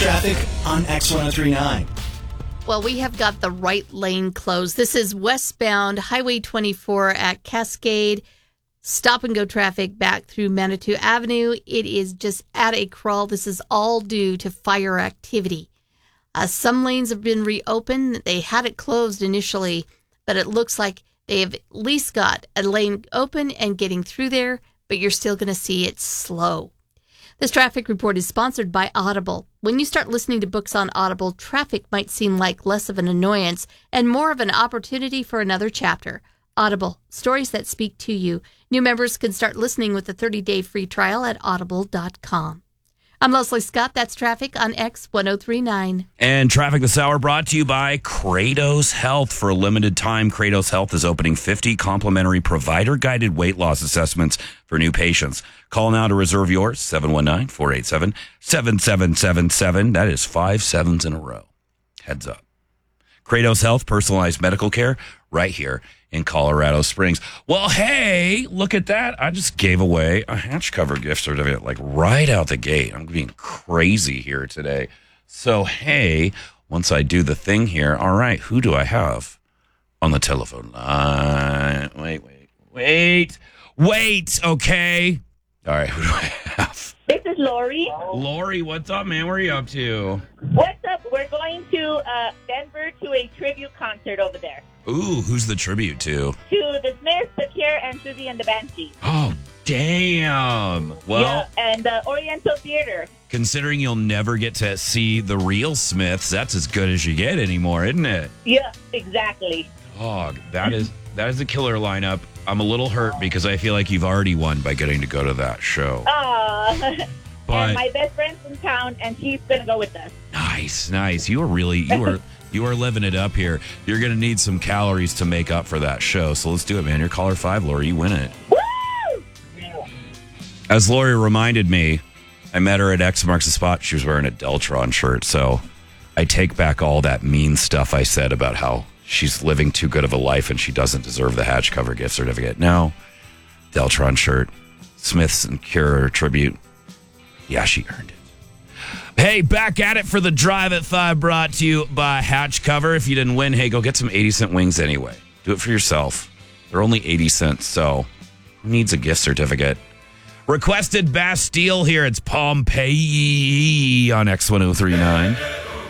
traffic on X1039. Well, we have got the right lane closed. This is westbound Highway 24 at Cascade. Stop and go traffic back through Manitou Avenue. It is just at a crawl. This is all due to fire activity. Some lanes have been reopened. They had it closed initially, but it looks like they have at least got a lane open and getting through there, but you're still going to see it slow. This traffic report is sponsored by Audible. When you start listening to books on Audible, traffic might seem like less of an annoyance and more of an opportunity for another chapter. Audible, stories that speak to you. New members can start listening with a 30-day free trial at audible.com. I'm Leslie Scott. That's traffic on X1039. And traffic this hour brought to you by Kratos Health. For a limited time, Kratos Health is opening 50 complimentary provider-guided weight loss assessments for new patients. Call now to reserve yours, 719-487-7777. That is 5 sevens in a row. Heads up. Kratos Health, personalized medical care right here in Colorado Springs. Well, hey, look at that. I just gave away a hatch cover gift certificate, like right out the gate. I'm being crazy here today. So, hey, once I do the thing here, all right, who do I have on the telephone line? Wait. Okay. All right, who do I have? This is Lori. Lori, what's up, man? Where are you up to? What's up? We're going to Denver to a tribute concert over there. Ooh, who's the tribute to? To the Smiths, the Cure, and Susie and the Banshees. Oh, damn. Well, yeah, and the Oriental Theater. Considering you'll never get to see the real Smiths, that's as good as you get anymore, isn't it? Yeah, exactly. Oh, that is a killer lineup. I'm a little hurt because I feel like you've already won by getting to go to that show. But and my best friend's in town, and she's going to go with us. Nice. You are living it up here. You're going to need some calories to make up for that show. So let's do it, man. You're caller 5, Lori. You win it. Woo! As Lori reminded me, I met her at X Marks the Spot. She was wearing a Deltron shirt. So I take back all that mean stuff I said about how she's living too good of a life and she doesn't deserve the hatch cover gift certificate. No, Deltron shirt, Smiths and Cure tribute. Yeah, she earned it. Hey, back at it for the Drive at 5 brought to you by Hatch Cover. If you didn't win, hey, go get some 80-cent wings anyway. Do it for yourself. They're only 80 cents, so who needs a gift certificate? Requested Bastille here. It's Pompeii on X1039.